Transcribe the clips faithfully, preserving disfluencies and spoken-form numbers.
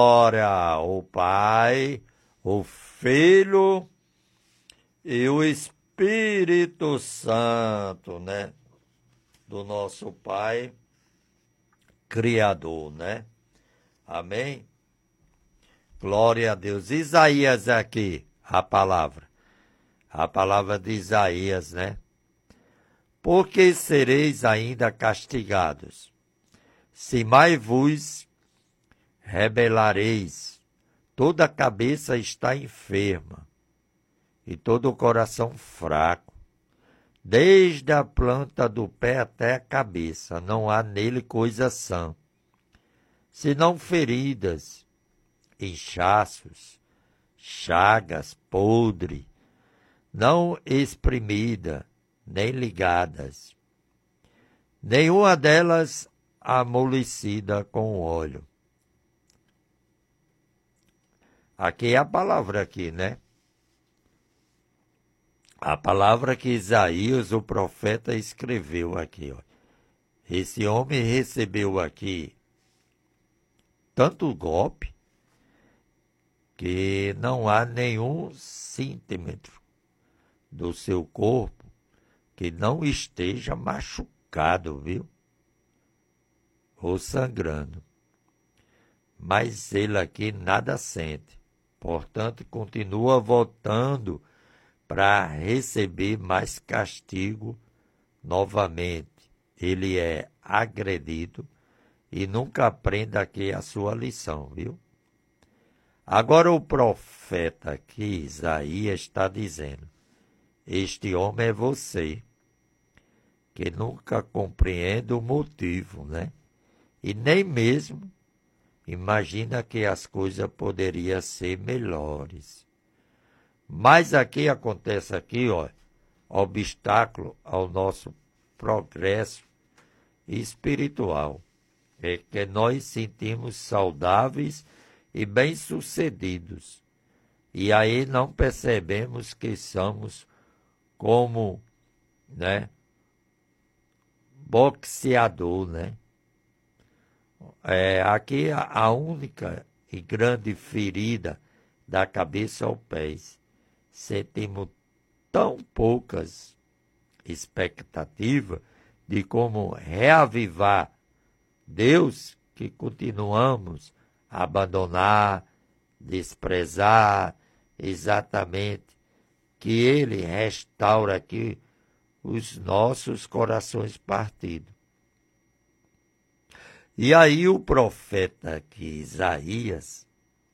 Glória ao Pai, o Filho e o Espírito Santo, né? Do nosso Pai Criador, né? Amém? Glória a Deus. Isaías aqui, a palavra. A palavra de Isaías, né? Porque sereis ainda castigados, se mais vos rebelareis. Toda a cabeça está enferma e todo o coração fraco. Desde a planta do pé até a cabeça, não há nele coisa sã, senão feridas, inchaços, chagas podres, não exprimida, nem ligadas, nenhuma delas amolecida com óleo. Aqui é a palavra aqui, né? A palavra que Isaías, o profeta, escreveu aqui, ó. Esse homem recebeu aqui tanto golpe que não há nenhum centímetro do seu corpo que não esteja machucado, viu? Ou sangrando. Mas ele aqui nada sente. Portanto, continua voltando para receber mais castigo novamente. Ele é agredido e nunca aprende aqui a sua lição, viu? Agora o profeta aqui, Isaías, está dizendo: este homem é você, que nunca compreende o motivo, né? E nem mesmo imagina que as coisas poderiam ser melhores. Mas aqui acontece aqui, ó, obstáculo ao nosso progresso espiritual. É que nós sentimos saudáveis e bem-sucedidos. E aí não percebemos que somos como, né, boxeador, né? É, aqui a, a única e grande ferida da cabeça aos pés. Sentimos tão poucas expectativas de como reavivar Deus que continuamos a abandonar, desprezar, exatamente, que Ele restaura aqui os nossos corações partidos. E aí o profeta aqui, Isaías,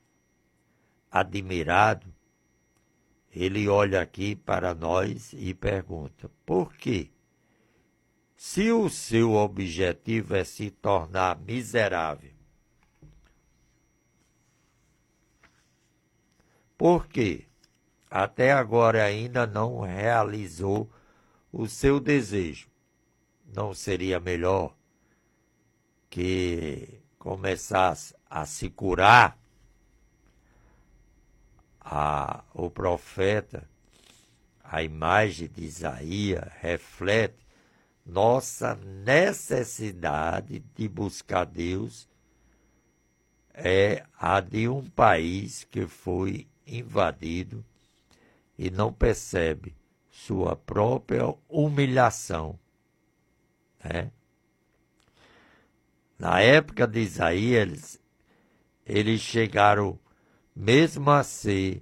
admirado, ele olha aqui para nós e pergunta: por quê? Se o seu objetivo é se tornar miserável, por quê? Até agora ainda não realizou o seu desejo. Não seria melhor que começasse a se curar? A, o profeta, a imagem de Isaías, reflete nossa necessidade de buscar Deus, é a de um país que foi invadido e não percebe sua própria humilhação, né? Na época de Isaías, eles, eles chegaram mesmo a ser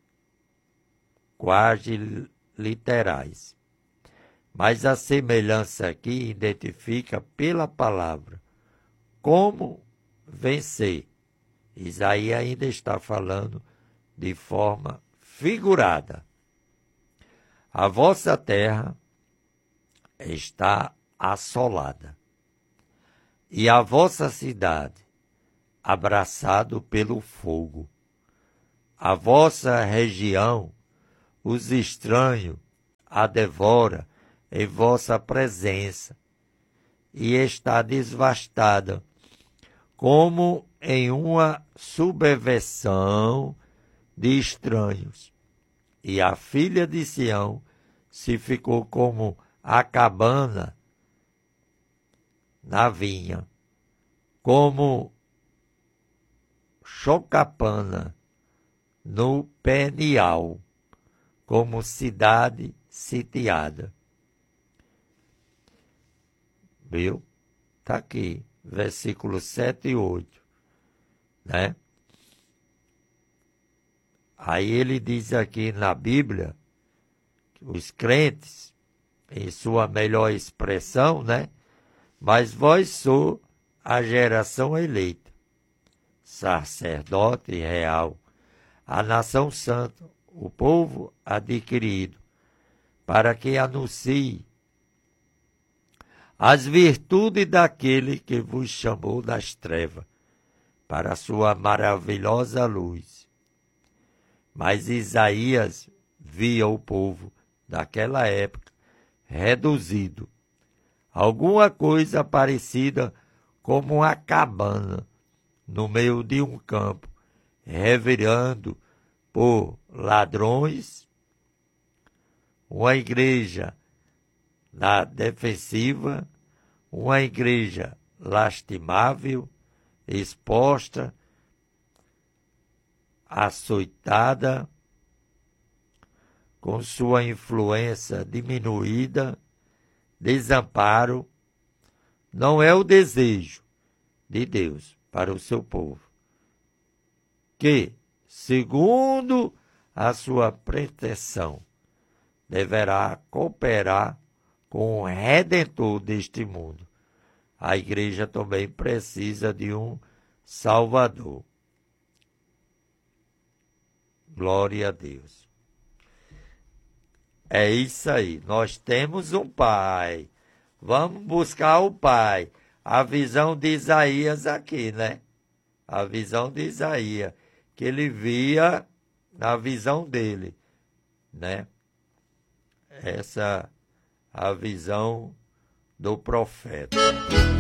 quase literais. Mas a semelhança aqui identifica pela palavra como vencer. Isaías ainda está falando de forma figurada. A vossa terra está assolada, e a vossa cidade abraçado pelo fogo. A vossa região, os estranhos, a devora em vossa presença, e está devastada, como em uma subversão de estranhos. E a filha de Sião se ficou como a cabana na vinha, como Chocapana, no Penial, como cidade sitiada. Viu? Está aqui, versículos sete e oito, né? Aí ele diz aqui na Bíblia, que os crentes, em sua melhor expressão, né? Mas vós sois a geração eleita, sacerdote real, a nação santa, o povo adquirido, para que anuncie as virtudes daquele que vos chamou das trevas, para a sua maravilhosa luz. Mas Isaías via o povo daquela época reduzido, alguma coisa parecida como uma cabana no meio de um campo, revirando por ladrões, uma igreja na defensiva, uma igreja lastimável, exposta, açoitada, com sua influência diminuída, desamparo, não é o desejo de Deus para o seu povo, que, segundo a sua pretensão, deverá cooperar com o Redentor deste mundo. A igreja também precisa de um Salvador. Glória a Deus. É isso aí. Nós temos um Pai. Vamos buscar o Pai. A visão de Isaías aqui, né? A visão de Isaías, que ele via na visão dele, né? Essa a visão do profeta.